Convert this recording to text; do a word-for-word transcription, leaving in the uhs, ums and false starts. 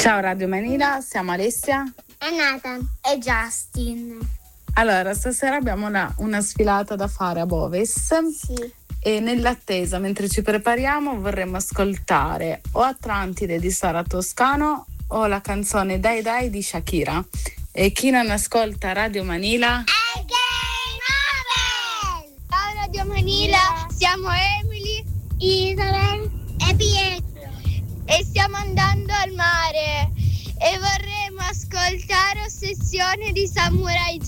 Ciao Radio Manila, siamo Alessia e Nathan e Justin. Allora, stasera abbiamo una, una sfilata da fare a Bovis. Sì. E nell'attesa, mentre ci prepariamo, vorremmo ascoltare o Atlantide di Sara Toscano o la canzone Dai Dai di Shakira. E chi non ascolta Radio Manila è Gay Nobel! Ciao Radio Manila, siamo Emily, Isabel e Pietro e stiamo andando al mare e vorremmo ascoltare Ossessione di Samurai